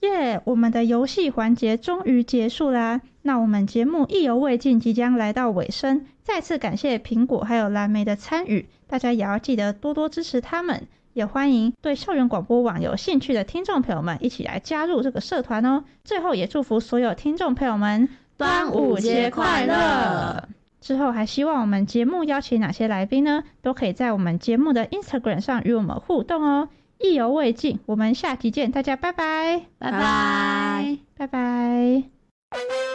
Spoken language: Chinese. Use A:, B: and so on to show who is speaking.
A: 耶！我们的游戏环节终于结束啦，那我们节目意犹未尽，即将来到尾声。再次感谢苹果还有蓝莓的参与，大家也要记得多多支持他们。也欢迎对校园广播网有兴趣的听众朋友们一起来加入这个社团哦。最后也祝福所有听众朋友们
B: 端午节快乐！
A: 之后还希望我们节目邀请哪些来宾呢？都可以在我们节目的 Instagram 上与我们互动哦。意犹未尽，我们下集见，大家拜拜，
B: 拜拜，
A: 拜拜。